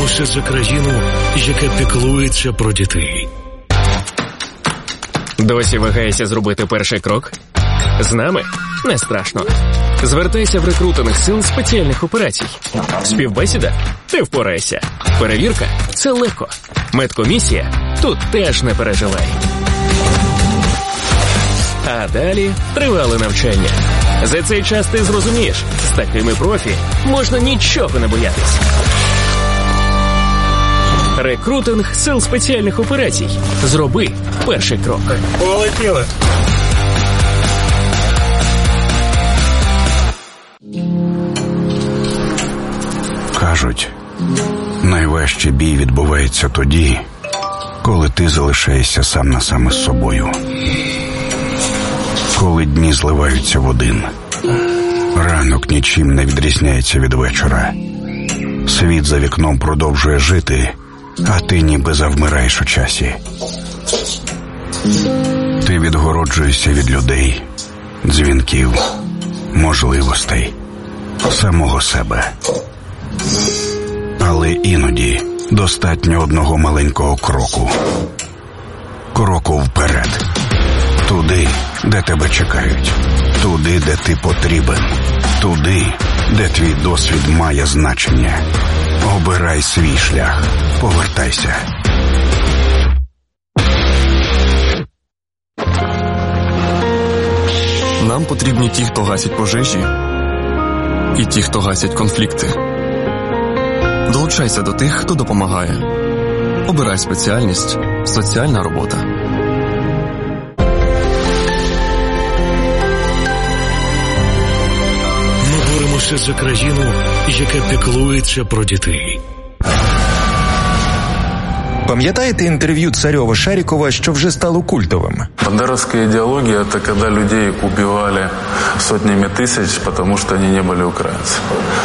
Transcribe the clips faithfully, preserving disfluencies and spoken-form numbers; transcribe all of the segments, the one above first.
боремося за країну, яка піклується про дітей. Досі вагаєшся зробити перший крок? З нами не страшно. Звертайся в рекрутинг сил спеціальних операцій. Співбесіда? Ти впораєшся. Перевірка? Це легко. Медкомісія? Тут теж не переживай. А далі тривале навчання. За цей час ти зрозумієш, з такими профі можна нічого не боятись. Рекрутинг сил спеціальних операцій. Зроби перший крок. Полетіли. Кажуть, найважчий бій відбувається тоді, коли ти залишаєшся сам на сам із собою. Коли дні зливаються в один. Ранок нічим не відрізняється від вечора. Світ за вікном продовжує жити, а ти ніби завмираєш у часі. Ти відгороджуєшся від людей, дзвінків, можливостей, самого себе. Але іноді достатньо одного маленького кроку. Кроку вперед. Туди, де тебе чекають. Туди, де ти потрібен. Туди, де твій досвід має значення. Обирай свій шлях. Повертайся. Нам потрібні ті, хто гасять пожежі, і ті, хто гасять конфлікти. Долучайся до тих, хто допомагає. Обирай спеціальність «Соціальна робота». Ми боремося за країну, яка піклується про дітей. Пам'ятаєте інтерв'ю Царьова-Шарікова, що вже стало культовим? Бандеровская идеология – это когда людей убивали сотнями тысяч, потому что они не были украинцами.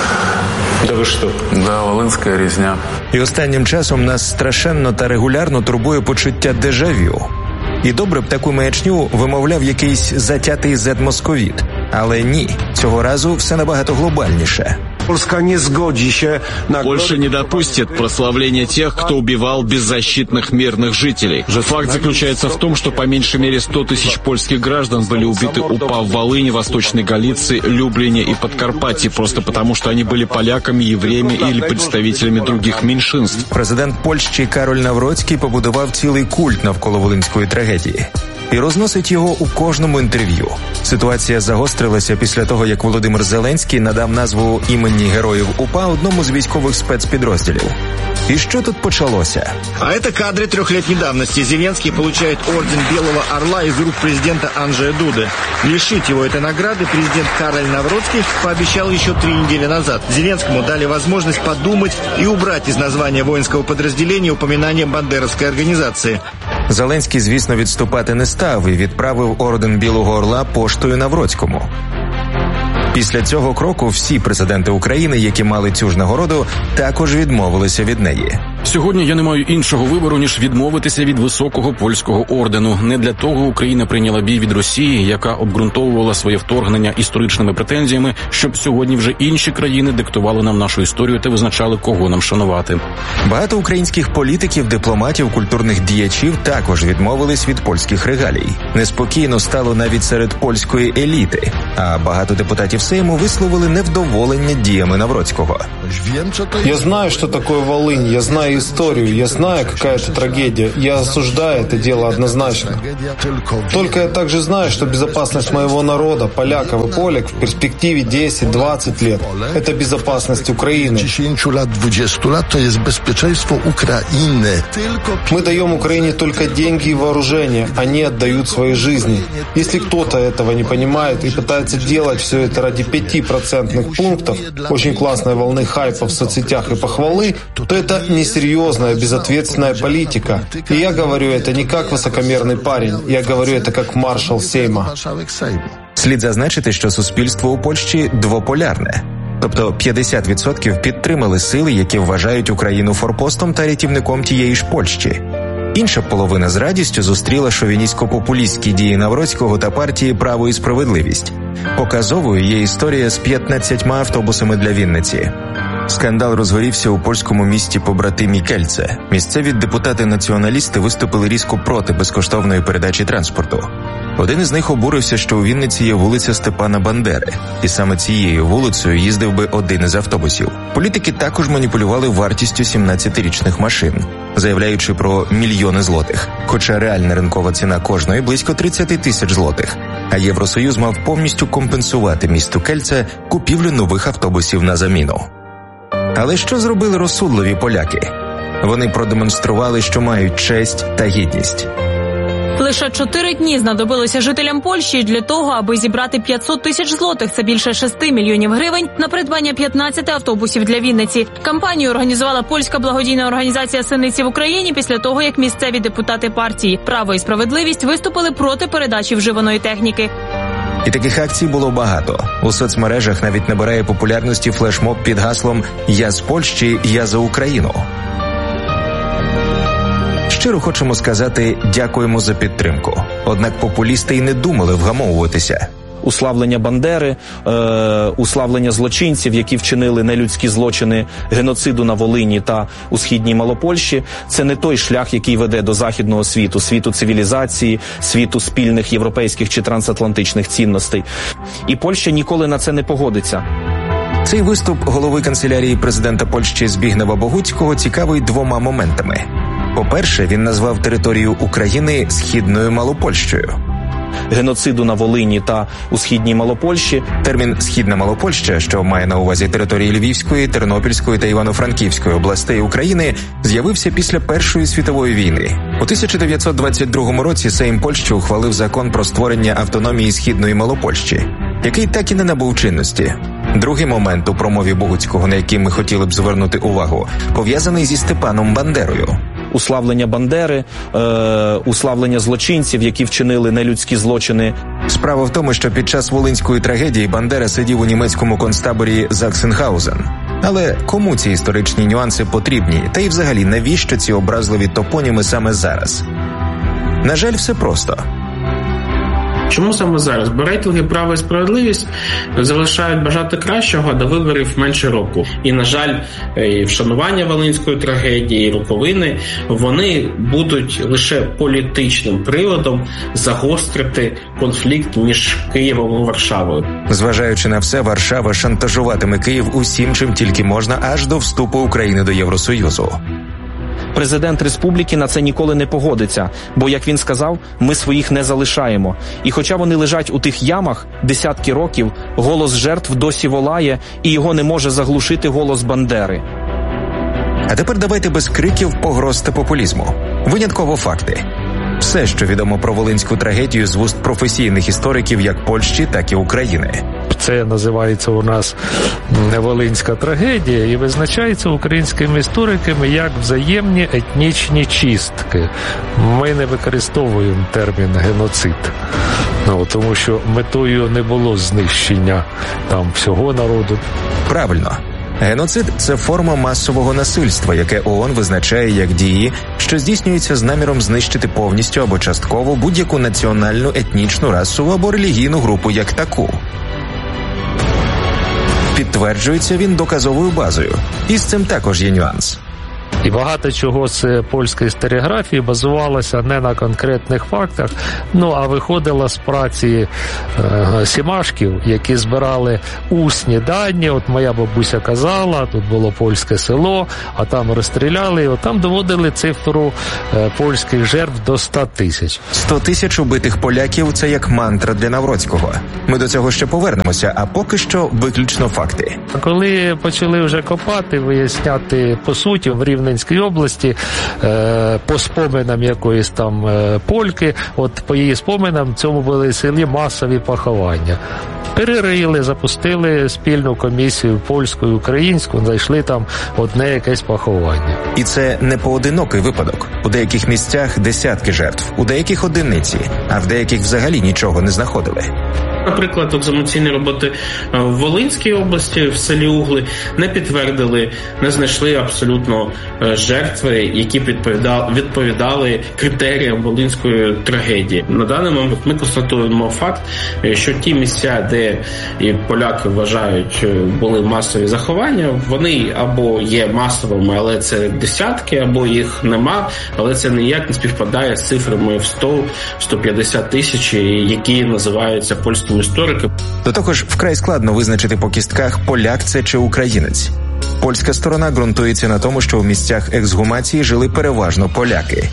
Да ви що? Да, волинська різня. І останнім часом нас страшенно та регулярно турбує почуття дежавю. І добре б таку маячню вимовляв якийсь затятий зет-московіт. Але ні, цього разу все набагато глобальніше. Польша не згодиться на... Польша не допустит прославления тех, кто убивал беззащитных мирных жителей. Факт заключается в том, что по меньшей мере сто тысяч польских граждан были убиты УПА в Волыни, Восточной Галиции, Люблине и Подкарпатье, просто потому, что они были поляками, евреями или представителями других меньшинств. Президент Польщі Кароль Навроцький побудував цілий культ навколо волинської трагедії. І розносить його у кожному інтерв'ю. Ситуація загострилася після того, як Володимир Зеленський надав назву імені героїв УПА одному з військових спецпідрозділів. І що тут почалося? А это кадры трехлетней давности. Зеленский получает орден Белого Орла из рук президента Анджея Дуды. Лишить его этой награды президент Кароль Навроцкий пообещал еще три недели назад. Зеленскому дали возможность подумать и убрать из названия воинского подразделения упоминание бандеровской организации. Зеленський, звісно, відступати не став і відправив орден Білого Орла поштою Навроцькому. Після цього кроку всі президенти України, які мали цю ж нагороду, також відмовилися від неї. Сьогодні я не маю іншого вибору, ніж відмовитися від високого польського ордену. Не для того Україна прийняла бій від Росії, яка обґрунтовувала своє вторгнення історичними претензіями, щоб сьогодні вже інші країни диктували нам нашу історію та визначали, кого нам шанувати. Багато українських політиків, дипломатів, культурних діячів також відмовились від польських регалій. Неспокійно стало навіть серед польської еліти, а багато депутатів Сейму висловили невдоволення діями Навроцького. Я знаю, что такое Волынь, я знаю историю, я знаю, какая это трагедия, я осуждаю это дело однозначно. Только я также знаю, что безопасность моего народа, поляков и полек в перспективе десять-двадцать лет – это безопасность Украины. Мы даем Украине только деньги и вооружение, они отдают свои жизни. Если кто-то этого не понимает и пытается делать все это ради пяти процентных пунктов, очень классной волны хайпа в соцсетях и похвалы, то это несерьезная, безответственная политика. И я говорю это не как высокомерный парень, я говорю это как маршал Сейма. Слід зазначити, що суспільство у Польщі двополярне. Тобто п'ятдесят відсотків підтримали сили, які вважають Україну форпостом та рятівником тієї ж Польщі. Інша половина з радістю зустріла шовіністсько-популістські дії Навроцького та партії «Право і справедливість». Показовою є історія з п'ятнадцятьма автобусами для Вінниці. Скандал розгорівся у польському місті побратимі Кельце. Місцеві депутати-націоналісти виступили різко проти безкоштовної передачі транспорту. Один із них обурився, що у Вінниці є вулиця Степана Бандери, і саме цією вулицею їздив би один із автобусів. Політики також маніпулювали вартістю сімнадцятирічних машин, заявляючи про мільйони злотих, хоча реальна ринкова ціна кожної близько тридцять тисяч злотих, а Євросоюз мав повністю компенсувати місту Кельце купівлю нових автобусів на заміну. Але що зробили розсудливі поляки? Вони продемонстрували, що мають честь та гідність. Лише чотири дні знадобилося жителям Польщі для того, аби зібрати п'ятсот тисяч злотих, це більше шести мільйонів гривень, на придбання п'ятнадцяти автобусів для Вінниці. Кампанію організувала польська благодійна організація «Синиці в Україні» після того, як місцеві депутати партії «Право і справедливість» виступили проти передачі вживаної техніки. І таких акцій було багато. У соцмережах навіть набирає популярності флешмоб під гаслом «Я з Польщі, я за Україну». Щиро хочемо сказати «дякуємо за підтримку». Однак популісти й не думали вгамовуватися. Уславлення Бандери, е, уславлення злочинців, які вчинили нелюдські злочини геноциду на Волині та у Східній Малопольщі, це не той шлях, який веде до західного світу, світу цивілізації, світу спільних європейських чи трансатлантичних цінностей. І Польща ніколи на це не погодиться. Цей виступ голови канцелярії президента Польщі Збігнева Богуцького цікавий двома моментами. По-перше, він назвав територію України Східною Малопольщею. Геноциду на Волині та у Східній Малопольщі. Термін «Східна Малопольща», що має на увазі території Львівської, Тернопільської та Івано-Франківської областей України, з'явився після Першої світової війни. У тисяча дев'ятсот двадцять другому році Сейм Польщі ухвалив закон про створення автономії Східної Малопольщі, який так і не набув чинності. Другий момент у промові Богуцького, на який ми хотіли б звернути увагу, пов'язаний зі Степаном Бандерою. Уславлення Бандери, е, уславлення злочинців, які вчинили нелюдські злочини. Справа в тому, що під час Волинської трагедії Бандера сидів у німецькому концтаборі Заксенхаузен. Але кому ці історичні нюанси потрібні? Та й взагалі, навіщо ці образливі топоніми саме зараз? На жаль, все просто. Чому саме зараз? Бо рейтинги «Право і справедливість» залишають бажати кращого, а до виборів менше року. І, на жаль, і вшанування Волинської трагедії, і роковини, вони будуть лише політичним приводом загострити конфлікт між Києвом і Варшавою. Зважаючи на все, Варшава шантажуватиме Київ усім, чим тільки можна, аж до вступу України до Євросоюзу. Президент республіки на це ніколи не погодиться, бо, як він сказав, ми своїх не залишаємо. І хоча вони лежать у тих ямах десятки років, голос жертв досі волає, і його не може заглушити голос Бандери. А тепер давайте без криків, погроз та популізму. Винятково факти. Все, що відомо про Волинську трагедію з вуст професійних істориків як Польщі, так і України. Це називається у нас Волинська трагедія і визначається українськими істориками як взаємні етнічні чистки. Ми не використовуємо термін геноцид, ну, тому що метою не було знищення там всього народу. Правильно. Геноцид – це форма масового насильства, яке ООН визначає як дії, що здійснюються з наміром знищити повністю або частково будь-яку національну, етнічну, расову або релігійну групу як таку. Підтверджується він доказовою базою. І з цим також є нюанс. І багато чого з польської історіографії базувалося не на конкретних фактах, ну а виходило з праці е, сімашків, які збирали усні дані. От моя бабуся казала, тут було польське село, а там розстріляли, от там доводили цифру е, польських жертв до ста тисяч. сто тисяч убитих поляків – це як мантра для Навроцького. Ми до цього ще повернемося, а поки що виключно факти. Коли почали вже копати, виясняти по суті в Рівненській області, е, по споминам якоїсь там е, польки, от по її споминам в цьому були селі масові поховання. Перерили, запустили спільну комісію польську і українську, знайшли там одне якесь поховання. І це не поодинокий випадок. У деяких місцях десятки жертв, у деяких одиниці, а в деяких взагалі нічого не знаходили. Наприклад, екзумаційні роботи в Волинській області, в селі Угли, не підтвердили, не знайшли абсолютно жертви, які відповідали критеріям Волинської трагедії. На даний момент ми констатуємо факт, що ті місця, де і поляки вважають були масові заховання, вони або є масовими, але це десятки, або їх нема, але це ніяк не співпадає з цифрами в сто - сто п'ятдесят тисяч, які називаються польськими істориками. До того ж, вкрай складно визначити по кістках, поляк це чи українець. Польська сторона ґрунтується на тому, що в місцях ексгумації жили переважно поляки.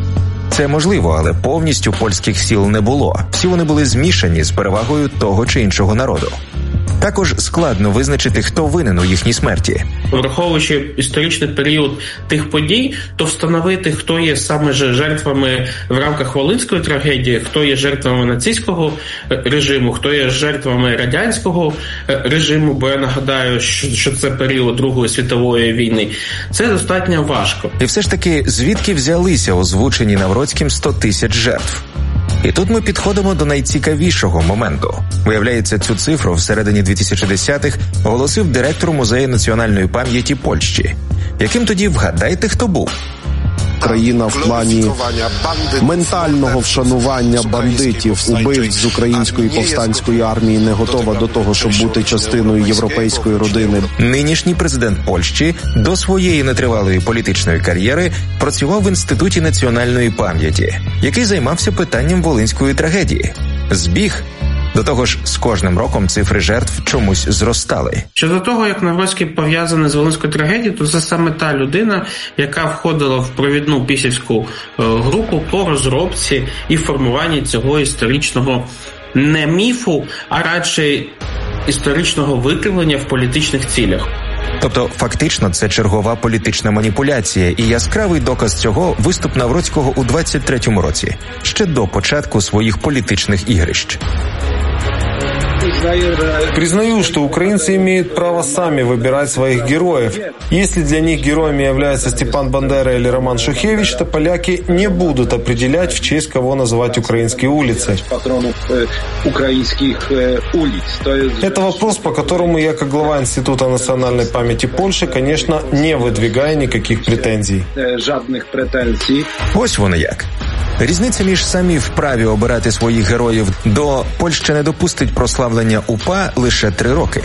Це можливо, але повністю польських сіл не було. Всі вони були змішані з перевагою того чи іншого народу. Також складно визначити, хто винен у їхній смерті. Враховуючи історичний період тих подій, то встановити, хто є саме жертвами в рамках Волинської трагедії, хто є жертвами нацистського режиму, хто є жертвами радянського режиму, бо я нагадаю, що це період Другої світової війни, це достатньо важко. І все ж таки, звідки взялися озвучені Навроцьким сто тисяч жертв? І тут ми підходимо до найцікавішого моменту. Виявляється, цю цифру всередині дві тисячі десятих оголосив директор Музею національної пам'яті Польщі. Яким тоді, вгадайте, хто був? Країна в плані ментального вшанування бандитів, убивць з української повстанської армії не готова до того, щоб бути частиною європейської родини. Нинішній президент Польщі до своєї нетривалої політичної кар'єри працював в Інституті національної пам'яті, який займався питанням Волинської трагедії. Збіг. До того ж, з кожним роком цифри жертв чомусь зростали. Щодо того, як Навроцький пов'язаний з Волинською трагедією, то це саме та людина, яка входила в провідну пісівську групу по розробці і формуванні цього історичного не міфу, а радше історичного викривлення в політичних цілях. Тобто, фактично, це чергова політична маніпуляція, і яскравий доказ цього – виступ Навроцького у двадцять третьому році, ще до початку своїх політичних ігрищ. Признаю, что украинцы имеют право сами выбирать своих героев. Если для них героями является Степан Бандера или Роман Шухевич, то поляки не будут определять, в честь кого называть украинские улицы. Это вопрос, по которому я, как глава Института национальной памяти Польши, конечно, не выдвигаю никаких претензий. Ось воно як. Різниця між самі вправі обирати своїх героїв до Польща не допустить прославлення УПА лише три роки.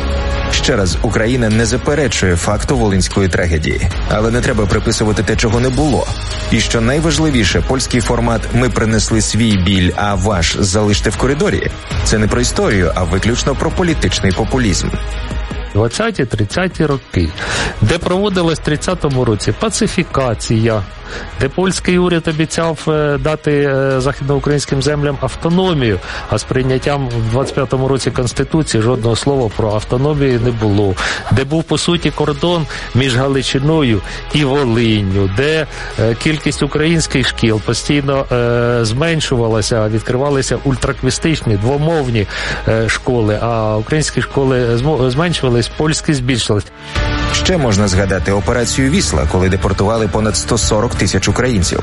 Ще раз, Україна не заперечує факту Волинської трагедії. Але не треба приписувати те, чого не було. І що найважливіше, польський формат «ми принесли свій біль, а ваш залиште в коридорі» – це не про історію, а виключно про політичний популізм. двадцяті-тридцяті роки, де проводилась в тридцятому році пацифікація, де польський уряд обіцяв дати західноукраїнським землям автономію, а з прийняттям в двадцять п'ятому році Конституції жодного слова про автономію не було, де був, по суті, кордон між Галичиною і Волинню, де кількість українських шкіл постійно е, зменшувалася, відкривалися ультраквістичні, двомовні е, школи, а українські школи зменшувались, польські збільшились. Ще можна згадати операцію «Вісла», коли депортували понад сто сорок тисяч українців.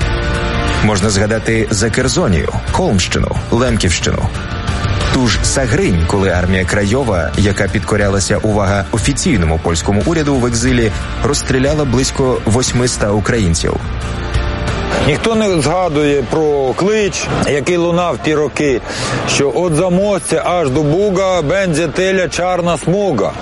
Можна згадати Закерзонію, Холмщину, Лемківщину. Ту ж Сагринь, коли армія Крайова, яка підкорялася, увага, офіційному польському уряду в екзилі, розстріляла близько восьмисот українців. Ніхто не згадує про клич, який лунав ті роки, що «от замостя аж до Буга бензе теля чарна смуга»,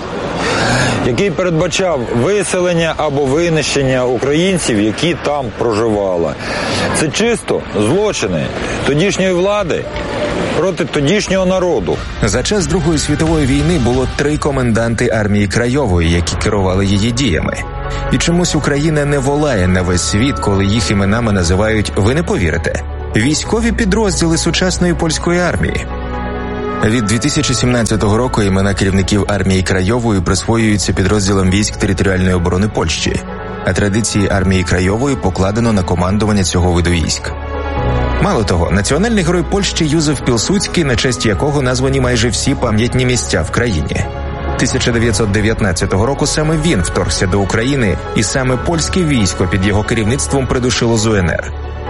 який передбачав виселення або винищення українців, які там проживали. Це чисто злочини тодішньої влади проти тодішнього народу. За час Другої світової війни було три коменданти армії Крайової, які керували її діями. І чомусь Україна не волає на весь світ, коли їх іменами називають, ви не повірите, військові підрозділи сучасної польської армії. Від дві тисячі сімнадцятого року імена керівників армії Крайової присвоюються підрозділам військ територіальної оборони Польщі, а традиції армії Крайової покладено на командування цього виду військ. Мало того, національний герой Польщі Юзеф Пілсудський, на честь якого названі майже всі пам'ятні місця в країні. тисяча дев'ятсот дев'ятнадцятого року саме він вторгся до України, і саме польське військо під його керівництвом придушило ЗУНР.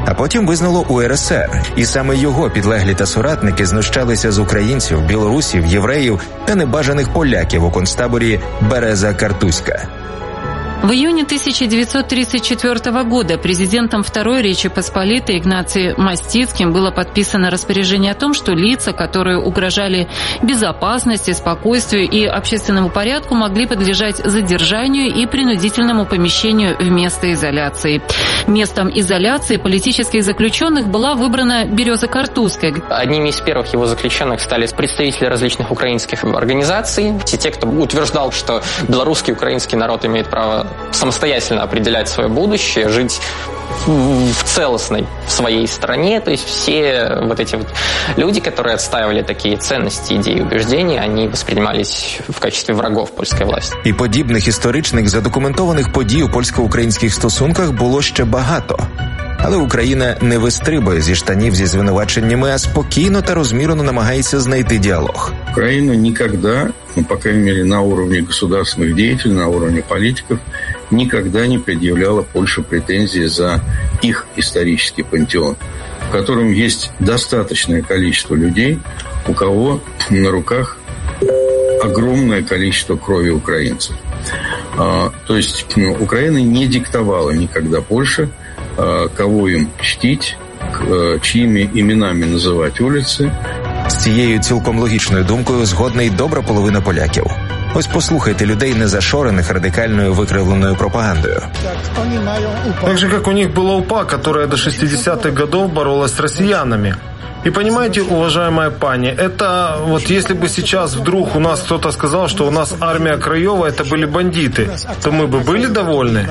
А потім визнало У Ер Ес Ер, і саме його підлеглі та соратники знущалися з українців, білорусів, євреїв та небажаних поляків у концтаборі Береза-Картузька. В июне тысяча девятьсот тридцать четвёртого года президентом Второй Речи Посполитой Игнацием Мастицким было подписано распоряжение о том, что лица, которые угрожали безопасности, спокойствию и общественному порядку, могли подлежать задержанию и принудительному помещению в место изоляции. Местом изоляции политических заключенных была выбрана Береза-Картузская. Одними из первых его заключенных стали представители различных украинских организаций. Те, кто утверждал, что белорусский и украинский народ имеет право самостоятельно определять свое будущее, жить в целостной своей стране. То есть все вот эти вот люди, которые отстаивали такие ценности, идеи, убеждения, они воспринимались в качестве врагов польской власти. І подібних історичних задокументованих подій у польсько-українських стосунках було ще багато. Але Україна не вистрибує зі штанів зі звинуваченнями, а спокійно та розмірено намагається знайти діалог. Украина никогда, ну, по крайней мере, на уровне государственных деятелей, на уровне политиков, никогда не предъявляла Польше претензии за их исторический пантеон, в котором есть достаточное количество людей, у кого на руках огромное количество крови украинцев. А, то есть ну, Украина не диктовала никогда Польше, кого їм чтіть, чиїми іменами називати вулиці. З цією цілком логічною думкою згодна й добра половина поляків. Ось послухайте людей, не зашорених радикальною викривленою пропагандою. Так же, как у них была УПА, которая до шестидесятых годов боролась с россиянами. И понимаете, уважаемая пани, это вот если бы сейчас вдруг у нас кто-то сказал, что у нас армия Краева это были бандиты, то мы бы были довольны?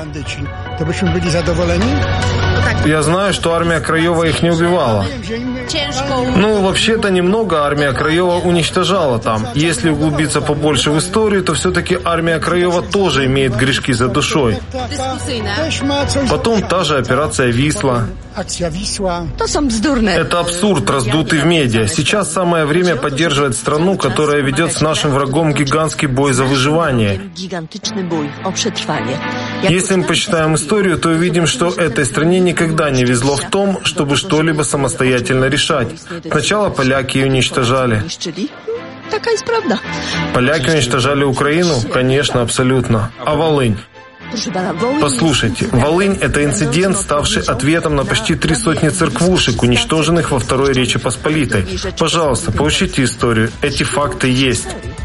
Я знаю, что армия Краева их не убивала. Ну, вообще-то немного армия Краева уничтожала там. Если углубиться побольше в историю, то все-таки армия Краева тоже имеет грешки за душой. Потом та же операция «Висла». Это абсурд, раздутый в медиа. Сейчас самое время поддерживать страну, которая ведет с нашим врагом гигантский бой за выживание. Если мы почитаем историю, то увидим, что этой стране никогда не везло в том, чтобы что-либо самостоятельно решать. Сначала поляки ее уничтожали. Поляки уничтожали Украину? Конечно, абсолютно. А Волынь? Послушайте, Волынь – это инцидент, ставший ответом на почти три сотни церквушек, уничтоженных во Второй Речи Посполитой. Пожалуйста, поучите историю. Эти факты есть.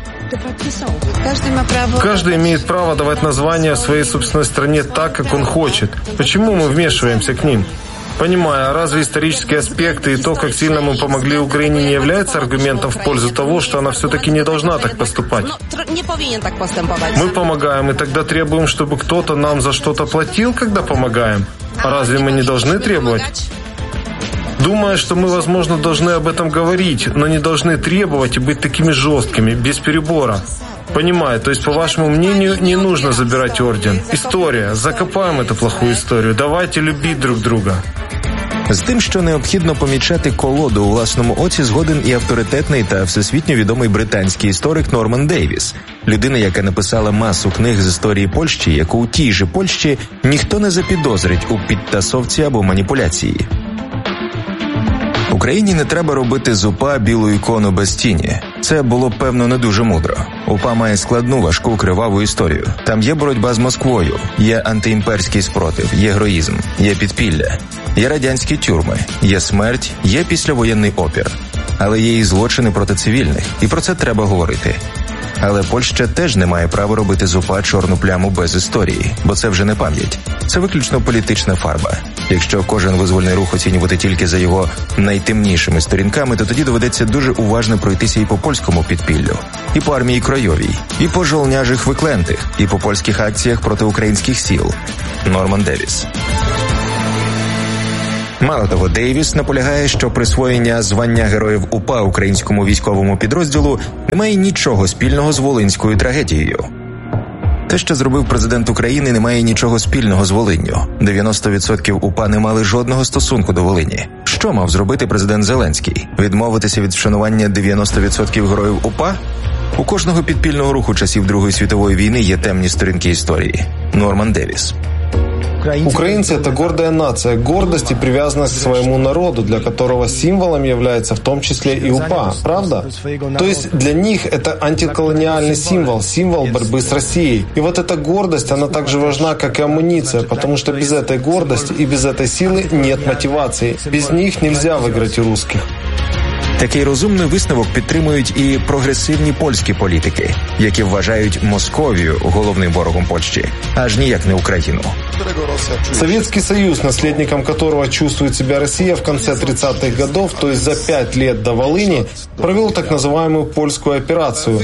Каждый имеет право давать название своей собственной стране так, как он хочет. Почему мы вмешиваемся к ним? Понимаю, а разве исторические аспекты и то, как сильно мы помогли Украине, не является аргументом в пользу того, что она все-таки не должна так поступать? Мы помогаем, и тогда требуем, чтобы кто-то нам за что-то платил, когда помогаем? А разве мы не должны требовать? Думаю, что мы, возможно, должны об этом говорить, но не должны требовать и быть такими жесткими, без перебора. Понимаю, то есть, по вашему мнению, не нужно забирать орден. История. Закопаем эту плохую историю. Давайте любить друг друга. З тим, що необхідно помічати колоду у власному оці, згоден і авторитетний та всесвітньо відомий британський історик Норман Дейвіс. Людина, яка написала масу книг з історії Польщі, яку у тій же Польщі ніхто не запідозрить у підтасовці або маніпуляції. Україні не треба робити з УПА білу ікону без тіні. Це було, певно, не дуже мудро. УПА має складну, важку, криваву історію. Там є боротьба з Москвою, є антиімперський спротив, є героїзм, є підпілля, є радянські тюрми, є смерть, є післявоєнний опір. Але є і злочини проти цивільних, і про це треба говорити. Але Польща теж не має права робити з УПА чорну пляму без історії, бо це вже не пам'ять. Це виключно політична фарба. Якщо кожен визвольний рух оцінювати тільки за його найтемнішими сторінками, то тоді доведеться дуже уважно пройтися і по польському підпіллю, і по армії Кройовій, і по жолняжих виклентих, і по польських акціях проти українських сіл. Норман Дейвіс. Мало того, Дейвіс наполягає, що присвоєння звання Героїв УПА українському військовому підрозділу не має нічого спільного з волинською трагедією. Те, що зробив президент України, не має нічого спільного з Волинню. дев'яносто відсотків УПА не мали жодного стосунку до Волині. Що мав зробити президент Зеленський? Відмовитися від вшанування дев'яносто відсотків героїв УПА? У кожного підпільного руху часів Другої світової війни є темні сторінки історії. Норман Дейвіс. Украинцы – это гордая нация, гордость и привязанность к своему народу, для которого символом является в том числе и УПА, правда? То есть для них это антиколониальный символ, символ борьбы с Россией. И вот эта гордость, она также важна, как и амуниция, потому что без этой гордости и без этой силы нет мотивации. Без них нельзя выиграть у русских. Такий розумний висновок підтримують і прогресивні польські політики, які вважають Московію головним ворогом Польщі, аж ніяк не Україну. Советский Союз, наследником которого чувствует себя Россия в конце тридцатых годов, то есть за пять лет до Волыни, провел так называемую польскую операцию.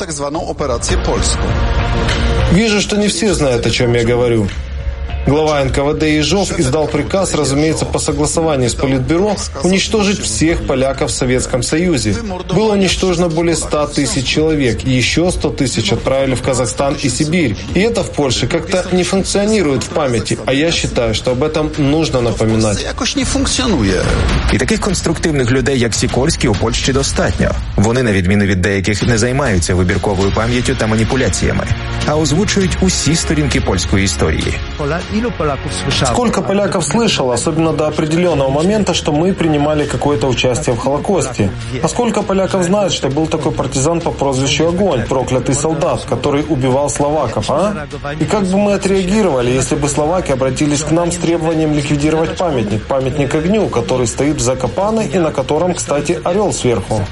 Вижу, что не все знают, о чем я говорю. Глава эн ка вэ дэ Ежов издал приказ, разумеется, по согласованию с Политбюро, уничтожить всех поляков в Советском Союзе. Было уничтожено более ста тысяч человек, и еще сто тысяч отправили в Казахстан и Сибирь. И это в Польше как-то не функционирует в памяти, а я считаю, что об этом нужно напоминать. І таких конструктивних людей, як Сікорський, у Польщі достатньо. Вони, на відміну від деяких, не займаються вибірковою пам'яттю та маніпуляціями, а озвучують усі сторінки польської історії. Сколько поляков слышало, особенно до определенного момента, что мы принимали какое-то участие в Холокосте? А сколько поляков знают, что был такой партизан по прозвищу Огонь, проклятый солдат, который убивал словаков, а? И как бы мы отреагировали, если бы словаки обратились к нам с требованием ликвидировать памятник, памятник Огню, который стоит в Закопане и на котором, кстати, орел сверху?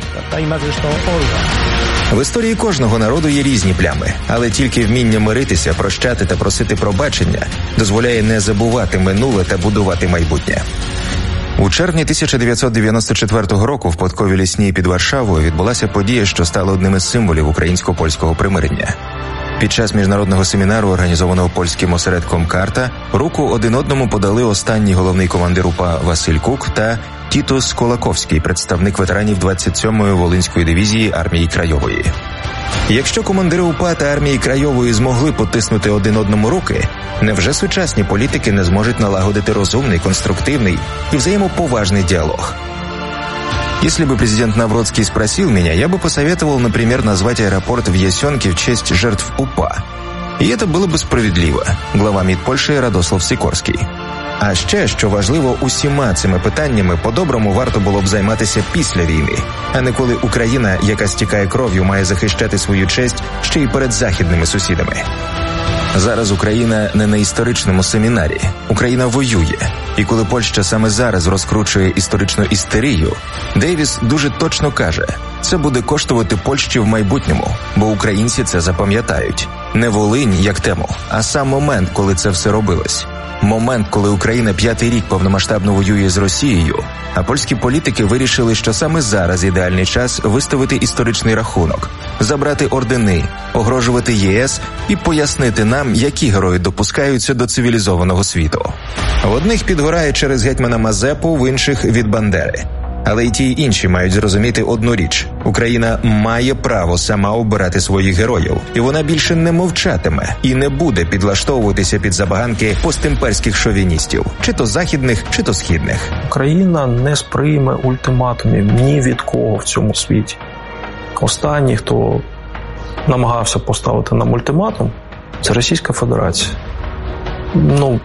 В історії кожного народу є різні плями, але тільки вміння миритися, прощати та просити пробачення дозволяє не забувати минуле та будувати майбутнє. У червні тисяча дев'ятсот дев'яносто четвертого року в Подковій Лісній під Варшавою відбулася подія, що стала одним із символів українсько-польського примирення. Під час міжнародного семінару, організованого польським осередком «Карта», руку один одному подали останній головний командир УПА Василь Кук та Тітус Колаковський, представник ветеранів двадцять сьомої Волинської дивізії армії Крайової. Якщо командири УПА та армії Крайової змогли потиснути один одному руки, невже сучасні політики не зможуть налагодити розумний, конструктивний и взаимоповажный диалог? Если бы президент Навроцкий спросил меня, я бы посоветовал, например, назвать аэропорт в Ясенке в честь жертв УПА. І це було б справедливо. Глава МІД Польщі Радослав Сікорський. А ще, що важливо, усіма цими питаннями по-доброму варто було б займатися після війни, а не коли Україна, яка стікає кров'ю, має захищати свою честь ще й перед західними сусідами. Зараз Україна не на історичному семінарі. Україна воює. І коли Польща саме зараз розкручує історичну істерію, Дейвіс дуже точно каже, це буде коштувати Польщі в майбутньому, бо українці це запам'ятають. Не Волинь як тему, а сам момент, коли це все робилось. Момент, коли Україна п'ятий рік повномасштабно воює з Росією, а польські політики вирішили, що саме зараз ідеальний час виставити історичний рахунок, забрати ордени, огрожувати ЄС і пояснити нам, які герої допускаються до цивілізованого світу. В одних підгорає через гетьмана Мазепу, в інших – від Бандери. Але й ті й інші мають зрозуміти одну річ. Україна має право сама обирати своїх героїв. І вона більше не мовчатиме і не буде підлаштовуватися під забаганки постімперських шовіністів. Чи то західних, чи то східних. Україна не сприйме ультиматумів ні від кого в цьому світі. Останній, хто намагався поставити нам ультиматум, це Російська Федерація. Ну,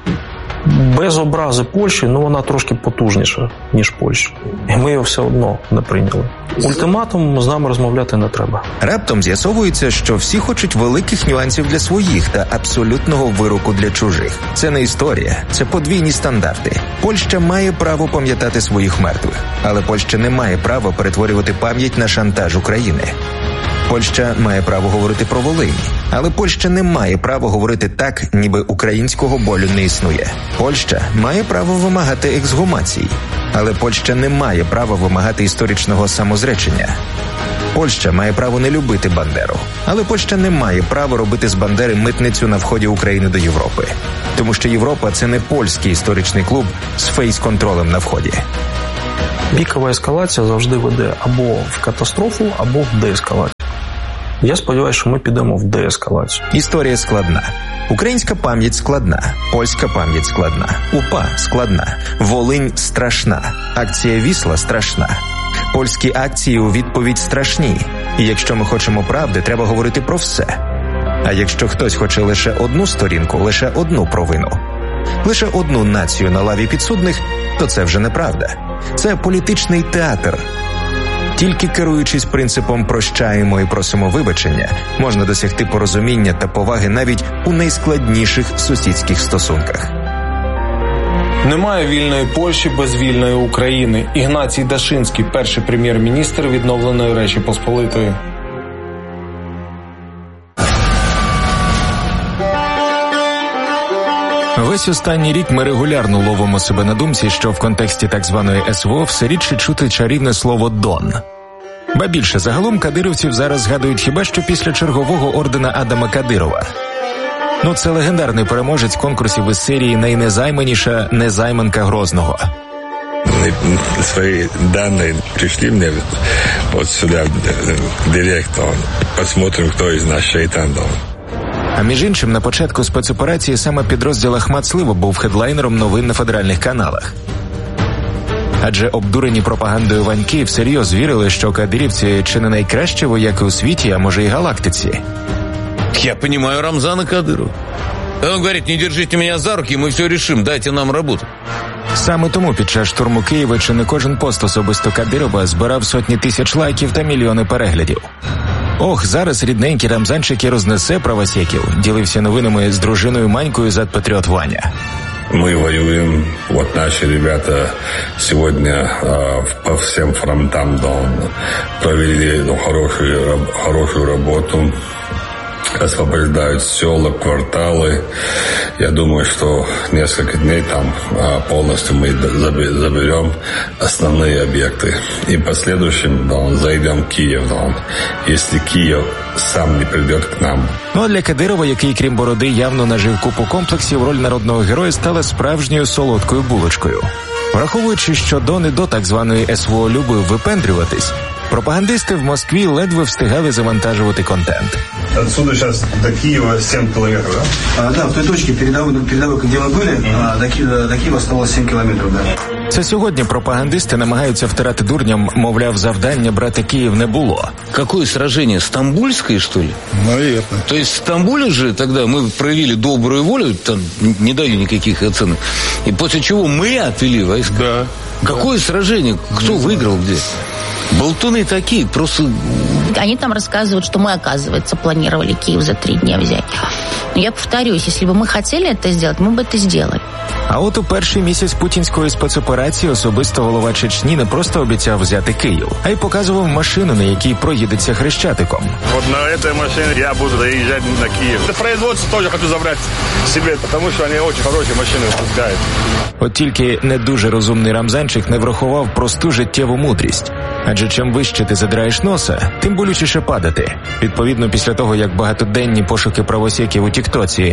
без образи Польщі, ну вона трошки потужніша, ніж Польща. І ми його все одно не прийняли. Ультиматум з нами розмовляти не треба. Раптом з'ясовується, що всі хочуть великих нюансів для своїх та абсолютного вироку для чужих. Це не історія, це подвійні стандарти. Польща має право пам'ятати своїх мертвих, але Польща не має права перетворювати пам'ять на шантаж України. Польща має право говорити про Волинь, але Польща не має права говорити так, ніби українського болю не існує. Польща має право вимагати ексгумацій, але Польща не має права вимагати історичного самозречення. Польща має право не любити Бандеру, але Польща не має права робити з Бандери митницю на вході України до Європи. Тому що Європа – це не польський історичний клуб з фейс-контролем на вході. Пікова ескалація завжди веде або в катастрофу, або в деескалацію. Я сподіваюся, що ми підемо в деескалацію. Історія складна. Українська пам'ять складна. Польська пам'ять складна. УПА складна. Волинь страшна. Акція Вісла страшна. Польські акції у відповідь страшні. І якщо ми хочемо правди, треба говорити про все. А якщо хтось хоче лише одну сторінку, лише одну провину, лише одну націю на лаві підсудних, то це вже неправда. Це політичний театр. Тільки керуючись принципом «прощаємо і просимо вибачення», можна досягти порозуміння та поваги навіть у найскладніших сусідських стосунках. Немає вільної Польщі без вільної України. Ігнацій Дашинський, перший прем'єр-міністр відновленої Речі Посполитої. Весь останній рік ми регулярно ловимо себе на думці, що в контексті так званої ес ве о все рідше чути чарівне слово «Дон». Ба більше, загалом кадирівців зараз згадують хіба що після чергового ордена Адама Кадирова. Ну, це легендарний переможець конкурсів із серії «Найнезайманіша незайманка Грозного». Свои данные пришли мне вот сюда, в директ, посмотрим, кто из нас шайтан. А між іншим, на початку спецоперації саме підрозділ Ахмат Слива був хедлайнером новин на федеральних каналах. Адже обдурені пропагандою ваньки всерйоз вірили, що кадирівці чи не найкращі вояки у світі, а може і галактиці. Я понимаю Рамзана Кадырова. Он говорит, не держите меня за руки, мы все решим, дайте нам работу. Саме тому під час штурму Києва чи не кожен пост особисто Кадирова збирав сотні тисяч лайків та мільйони переглядів. Ох, зараз рідненький Рамзанчик і рознесе правосеків, ділився новинами з дружиною Манькою зад-патріот Ваня. Мы воюем, вот наши ребята сегодня а, по всем фронтам, да, провели ну, хорошую, хорошую работу, освобождают села, кварталы. Я думаю, что несколько дней там а, полностью мы заберем основные объекты. И в последующем да, зайдем в Киев, да, если Киев сам не прийде к нам. Ну а для Кадирова, який крім бороди явно нажив купу комплексів, роль народного героя стала справжньою солодкою булочкою. Враховуючи, що Дон і до так званої ес ве о любив випендрюватись, пропагандисти в Москві ледве встигали завантажувати контент. Отсюда сейчас до Киева сім кілометрів, да? А, да, в той точке передовой, передовой где мы были, mm-hmm. а, до, Киева, до Киева осталось сім кілометрів, да. Це сьогодні пропагандисти намагаються втирати дурням, мовляв, завдання брати Київ не було. Какое сражение? Стамбульское, что ли? Наверное. То есть в Стамбуле же тогда мы проявили добрую волю, там не даю никаких оценок, и после чего мы отвели войска? Да. Какое да. сражение? Кто не выиграл знаю. Где? Болтуны такие, просто... Они там рассказывают, что мы, оказывается, планировали Киев за три дня взять. Но я повторюсь, если бы мы хотели это сделать, мы бы это сделали. А от у перший місяць путінської спецоперації особисто голова Чечні не просто обіцяв взяти Київ, а й показував машину, на якій проїдеться Хрещатиком. От на цій машині я буду доїжджати на Київ. Це производство теж хочу забрати собі, тому що вони дуже хороші машини випускають. От тільки не дуже розумний Рамзанчик не врахував просту життєву мудрість. Адже чим вище ти задираєш носа, тим болючіше падати. Відповідно, після того, як багатоденні пошуки правосеків у Тіктоці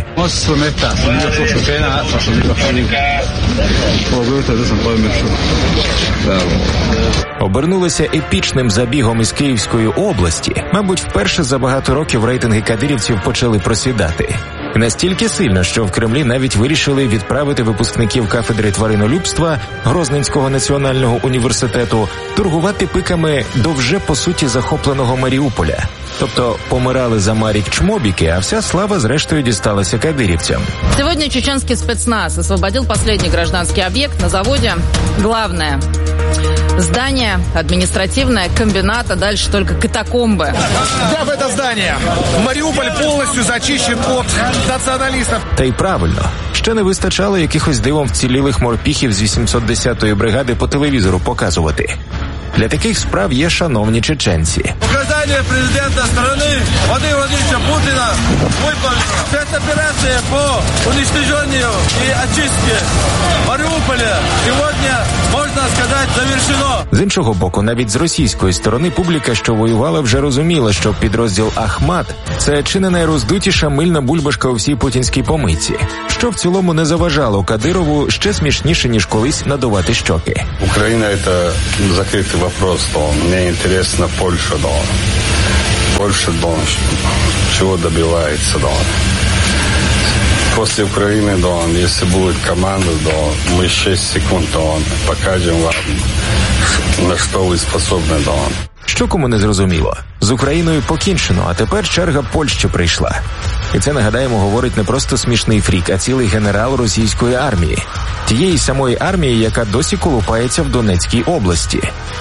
обернулися епічним забігом із Київської області, мабуть, вперше за багато років рейтинги кадирівців почали просідати. І настільки сильно, що в Кремлі навіть вирішили відправити випускників кафедри тваринолюбства Грозненського національного університету торгувати пиками до вже, по суті, захопленого Маріуполя. Тобто помирали за Марік чмобіки, а вся слава зрештою дісталася кадирівцям. Сегодня чеченский спецназ освободил последний гражданский объект на заводе. Главное здание административное, комбинат, а дальше только катакомбы. Взяв это здание, Мариуполь полностью зачищен от националистов. Та й правильно. Ще не вистачало якихось дивом вцілілих морпіхів з вісімсот десятої бригади по телевізору показувати. Для таких справ є шановні чеченці. Указання президента страны Владимира Владимировича Путина выполнено. Спецоперация по уничтожению и очистке Мариуполя сегодня, можна сказати, завершено. З іншого боку, навіть з російської сторони публіка, що воювала, вже розуміла, що підрозділ Ахмат – це чи не найроздутіша мильна бульбашка у всій путінській помийці, що в цілому не заважало Кадирову ще смішніше, ніж колись надувати щоки. Україна – це закритий вопрос, то мне интересно Польша, да. Польша, да, чего добивается, да. После Украины, да, если будет команда, да, мы шесть секунд, да, покажем вам, на що ви способні, да. Що кому не зрозуміло? З Україною покінчено, а тепер черга Польщі прийшла. І це, нагадаємо, говорить не просто смішний фрік, а цілий генерал російської армії. Тієї самої армії, яка досі колупається в Донецькій області.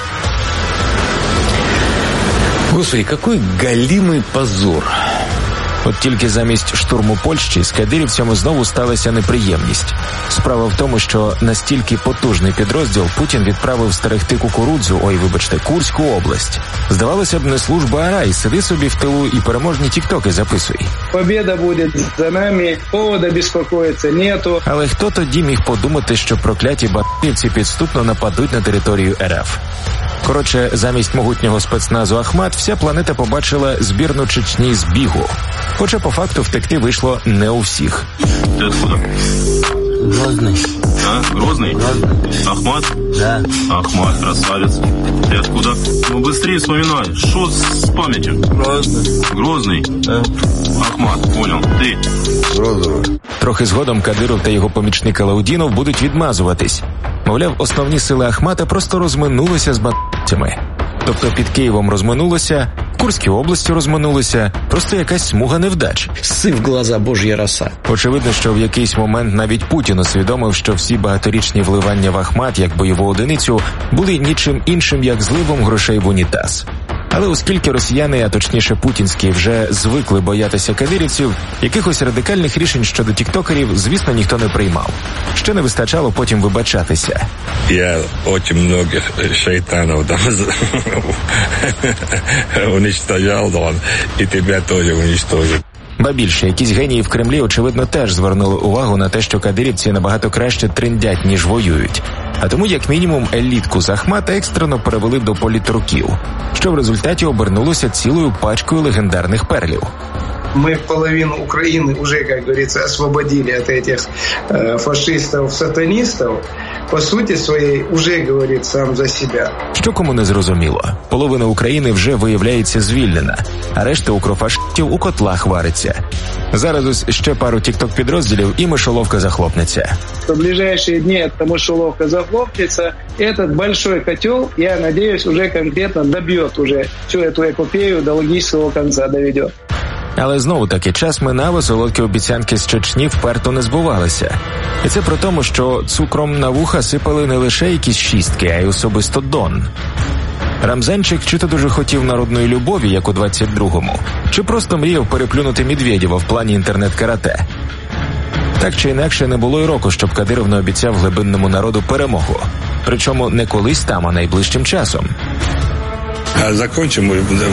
Господи, який галімий позор. От тільки замість штурму Польщі з кадирівцями знову сталася неприємність. Справа в тому, що настільки потужний підрозділ Путін відправив стерегти кукурудзу, ой, вибачте, Курську область. Здавалося б, не служба, а рай, сиди собі в тилу і переможні тіктоки записуй. Побєда буде за нами, повода безпокоїться нету. Але хто тоді міг подумати, що прокляті бандитівці підступно нападуть на територію ер еф? Коротше, замість могутнього спецназу Ахмат вся планета побачила збірну Чечні з бігу. Хоча по факту втекти вийшло не у всіх. Ты откуда? Грозный. А? Грозный? Грозный. Ахмат? Да. Ахмат, красавец. Ты откуда? Ну быстрее вспоминай. Что с памятью? Грозный. Грозный? Да. Ахмат, понял. Ты? Грозный. Трохи згодом Кадиров та його помічник Алаудінов будуть відмазуватись. Мовляв, основні сили Ахмата просто розминулися з бандитами. Тобто під Києвом розминулися, в Курській області розминулися, просто якась смуга невдач. Сив глаза бож'я роса. Очевидно, що в якийсь момент навіть Путін усвідомив, що всі багаторічні вливання в Ахмат як бойову одиницю були нічим іншим, як зливом грошей в унітаз. Але оскільки росіяни, а точніше путінські, вже звикли боятися кадирівців, якихось радикальних рішень щодо тіктокерів, звісно, ніхто не приймав. Ще не вистачало потім вибачатися. Я очень многих шайтанов там уничтожал, и тебя тоже уничтожит. Ба більше, якісь генії в Кремлі, очевидно, теж звернули увагу на те, що кадирівці набагато краще триндять, ніж воюють. А тому, як мінімум, елітку з Ахмата екстрено перевели до політруків, що в результаті обернулося цілою пачкою легендарних перлів. Мы половину Украины уже, как говорится, освободили от этих э, фашистов-сатанистов. По суті своєї, уже говорить сам за себе. Що кому не зрозуміло, половина України вже, виявляється, звільнена, а решта укрофашистів у котлах вариться. Зараз ось ще пару тікток-підрозділів і мишоловка захлопнеться. В ближайшие дни эта мышеловка захлопнется. Этот большой котел, я надеюсь, уже конкретно добьет уже всю эту эпопею до логического конца доведет. Але знову-таки час минав, а солодкі обіцянки з Чечні вперто не збувалися. І це про тому, що цукром на вуха сипали не лише якісь шістки, а й особисто Дон. Рамзанчик чи то дуже хотів народної любові, як у двадцять другому, чи просто мріяв переплюнути Медведєва в плані інтернет-карате. Так чи інакше, не було й року, щоб Кадиров не обіцяв глибинному народу перемогу. Причому не колись там, а найближчим часом. Закончим,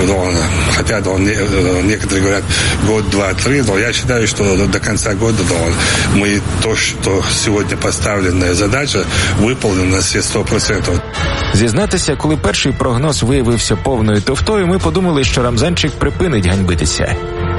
хотя некоторые говорят год, два, три, но я считаю, что до конца года мы то, что сегодня поставленная задача, выполнена на все сто процентов. Зізнатися, коли перший прогноз виявився повною туфтою, ми подумали, що Рамзанчик припинить ганьбитися.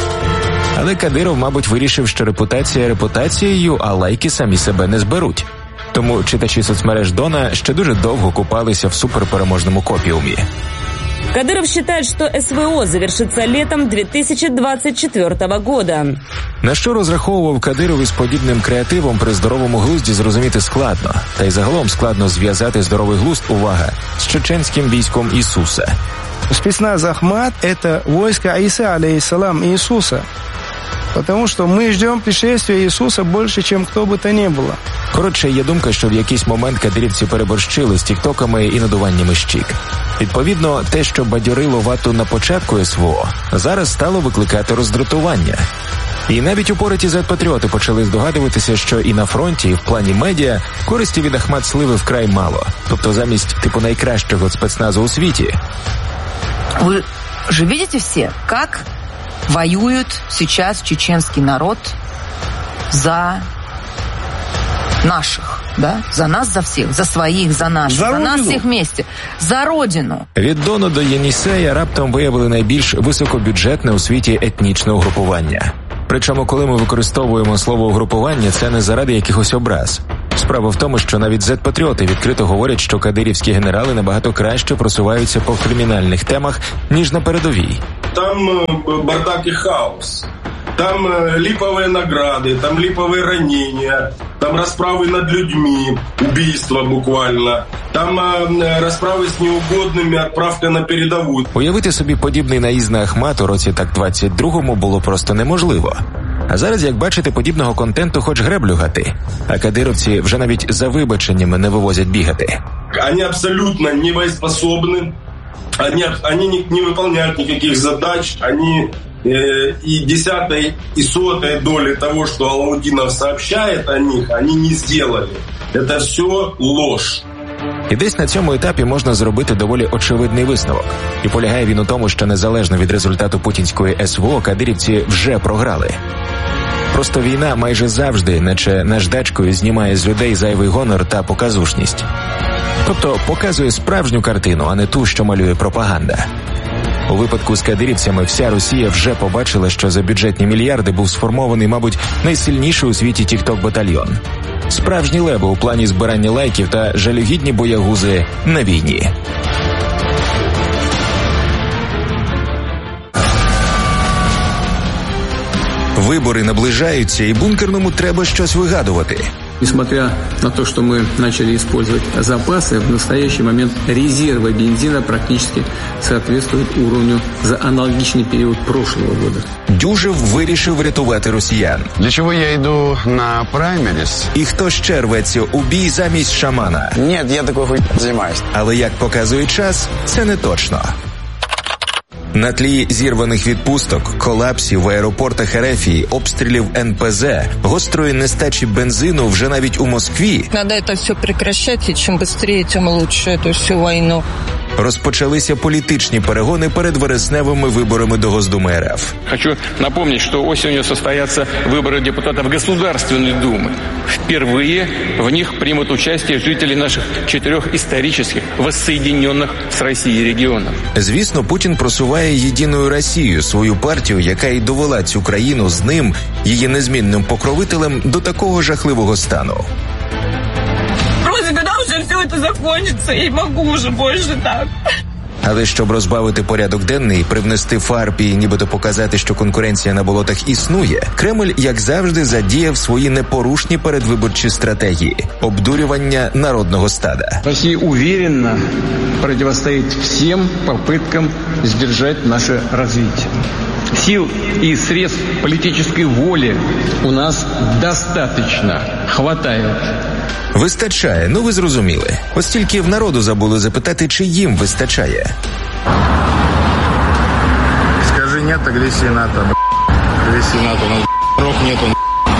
Але Кадиров, мабуть, вирішив, що репутація репутацією, а лайки самі себе не зберуть. Тому читачі соцмереж Дона ще дуже довго купалися в суперпереможному копіумі. Кадыров считает, что эс вэ о завершится летом дві тисячі двадцять четвертого года. На що розраховував Кадиров із подібним креативом при здоровому глузді, зрозуміти складно. Та й загалом складно зв'язати здоровий глузд, увага, з чеченським військом Ісуса. Спецназ Ахмат – это войско Иса, алейхиссалам, Иисуса. Потому что мы ждем пришествия Иисуса больше, чем кто бы то ни было. Коротше, є думка, що в якийсь момент кадирівці переборщили з тіктоками і надуваннями щік. Відповідно, те, що бадьорило вату на початку ес вэ о, зараз стало викликати роздратування. І навіть упораті зет-патріоти почали здогадуватися, що і на фронті, і в плані медіа користі від Ахмат сливи вкрай мало. Тобто замість типу найкращого спецназу у світі. Ви ж бачите всі, як воюет сейчас чеченский народ за наших, да? За нас, за всіх, за своїх, за наших, за, за нас всіх вместе, за родину. Від Дону до Єнісея раптом виявили найбільш високобюджетне у світі етнічне угрупування. Причому, коли ми використовуємо слово «угрупування», це не заради якихось образ. Справа в тому, що навіть зет-патріоти відкрито говорять, що кадирівські генерали набагато краще просуваються по кримінальних темах, ніж на передовій. Там бардак и хаос. Там липовые награды, там липовые ранения, там расправы над людьми, убийства буквально, там э, расправы с неугодными, отправка на передову. Уявити собі подібний наїзд на Ахмат у році так двадцять другому було просто неможливо. А зараз, як бачите, подібного контенту хоч греблю гати. А кадировці вже навіть за вибаченнями не вивозять бігати. Они абсолютно не боеспособны, они, они не, не выполняют никаких задач, они э, и десятой, и сотой доли того, что Алаудинов сообщает о них, они не сделали. Это все ложь. І десь на цьому етапі можна зробити доволі очевидний висновок. І полягає він у тому, що незалежно від результату путінської ес ве о, кадирівці вже програли. Просто війна майже завжди, наче наждачкою, знімає з людей зайвий гонор та показушність. Тобто показує справжню картину, а не ту, що малює пропаганда. У випадку з кадирівцями вся Росія вже побачила, що за бюджетні мільярди був сформований, мабуть, найсильніший у світі тік-ток-батальйон. Справжні леби у плані збирання лайків та жалюгідні боягузи на війні. Вибори наближаються, і бункерному треба щось вигадувати. Несмотря на то, что мы начали использовать запасы, в настоящий момент резервы бензина практически соответствуют уровню за аналогичный период прошлого года. Дюжев вирішив врятувати росіян. Для чого я йду на праймеріс? І хто ще рветься у бій замість шамана? Ні, я такою хуй займаюсь. Але як показує час, це не точно. На тлі зірваних відпусток, колапсів в аеропортах Ерефії, обстрілів ен пе зе, гострої нестачі бензину вже навіть у Москві. Надо це все прекращати, і чим швидше, тим краще цю всю війну. Розпочалися політичні перегони перед вересневими виборами до Госдумы ер еф. Хочу напомнить, что осенью состоятся выборы депутатов Государственной Думы. Впервые в них примут участие жители наших четырех исторических, воссоединенных с Россией регионов. Звісно, Путін просуває «Єдину Росію», свою партію, яка й довела цю країну з ним, її незмінним покровителем, до такого жахливого стану. Когда уже все это закончится, я не могу уже больше так. Але щоб розбавити порядок денний і привнести фарб і нібито показати, що конкуренція на болотах існує, Кремль, як завжди, задіяв свої непорушні передвиборчі стратегії – обдурювання народного стада. Росія уверенно противостоит всем попыткам сдержать наше развитие. Сил и средств политической воли у нас достаточно, хватает. Вистачає, ну ви зрозуміли. Ось тільки в народу забули запитати, чи їм вистачає. Скажи нет агрессии НАТО, агрессии НАТО, ну рок нету,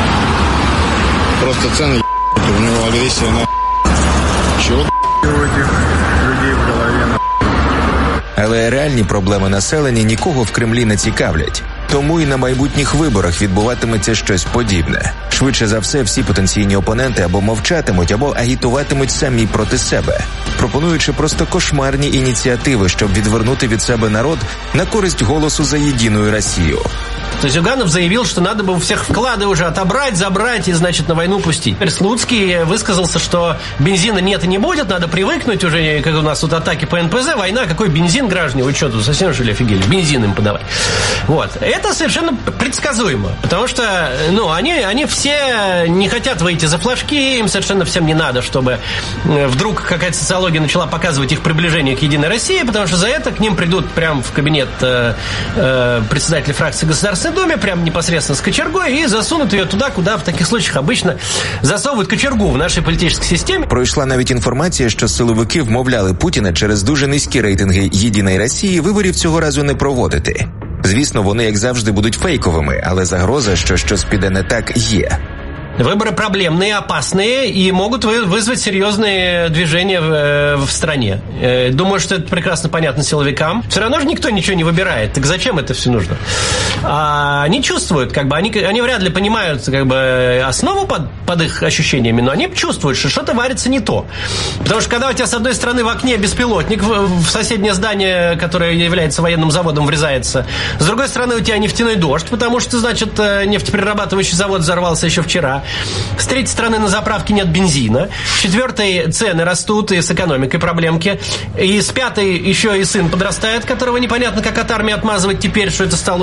просто цены у него агрессия на чего у этих людей в голове. Але реальні проблеми населення нікого в Кремлі не цікавлять. Тому і на майбутніх виборах відбуватиметься щось подібне. Швидше за все, всі потенційні опоненти або мовчатимуть, або агітуватимуть самі проти себе, пропонуючи просто кошмарні ініціативи, щоб відвернути від себе народ на користь голосу за «Єдину Росію». То есть Зюганов заявил, что надо бы у всех вклады уже отобрать, забрать и, значит, на войну пустить. Теперь Слуцкий высказался, что бензина нет и не будет, надо привыкнуть уже, как у нас тут атаки по эн пэ зэ, война, какой бензин, граждане, вы что, тут совсем что ли офигели, бензин им подавать. Вот. Это совершенно предсказуемо, потому что, ну, они, они все не хотят выйти за флажки, им совершенно всем не надо, чтобы вдруг какая-то социология начала показывать их приближение к «Единой России», потому что за это к ним придут прямо в кабинет э, э, председателя фракции Государственной Думе, прям непосредственно с кочергой, и засунут ее туда, куда в таких случаях обычно засовывают кочергу в нашей політичній системі. Пройшла навіть інформація, що силовики вмовляли Путіна через дуже низькі рейтинги «Єдиної Росії» виборів цього разу не проводити. Звісно, вони, як завжди, будуть фейковими, але загроза, що щось піде не так, є. Выборы проблемные, опасные и могут вызвать серьезные движения в, в стране. Думаю, что это прекрасно понятно силовикам. Все равно же никто ничего не выбирает. Так зачем это все нужно? А они чувствуют, как бы, они, они вряд ли понимают, как бы, основу под, под их ощущениями, но они чувствуют, что что-то варится не то. Потому что когда у тебя с одной стороны в окне беспилотник в, в соседнее здание, которое является военным заводом, врезается, с другой стороны у тебя нефтяной дождь, потому что, значит, нефтеперерабатывающий завод взорвался еще вчера. С третьей стороны, на заправке нет бензина. С четвертой, цены растут, и с экономикой проблемки. И с пятой еще и сын подрастает, которого непонятно, как от армии отмазывать теперь, что это стало